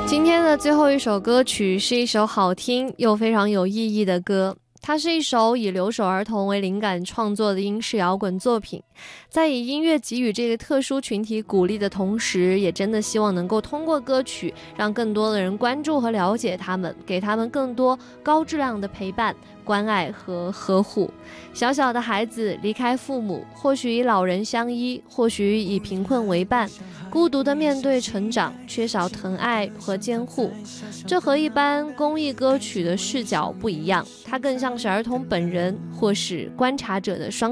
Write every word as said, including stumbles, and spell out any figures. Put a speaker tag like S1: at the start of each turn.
S1: 今天的最后一首歌曲是一首好听又非常有意义的歌，它是一首以留守儿童为灵感创作的英式摇滚作品，在以音乐给予这个特殊群体鼓励的同时，也真的希望能够通过歌曲让更多的人关注和了解他们，给他们更多高质量的陪伴、关爱和呵护。小小的孩子离开父母，或许以老人相依，或许以贫困为伴，孤独地面对成长，缺少疼爱和监护。这和一般公益歌曲的视角不一样，它更像是儿童本人或是观察者的双